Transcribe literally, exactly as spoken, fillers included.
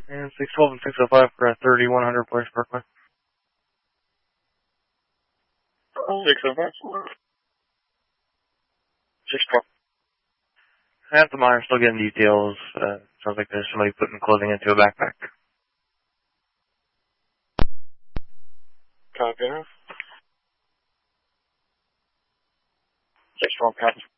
And six twelve and six oh five for a thirty-one hundred Place Parkway. six oh five. six twelve. At the mine, still getting details. Uh, sounds like there's somebody putting clothing into a backpack. Copy enough. six twelve, copy.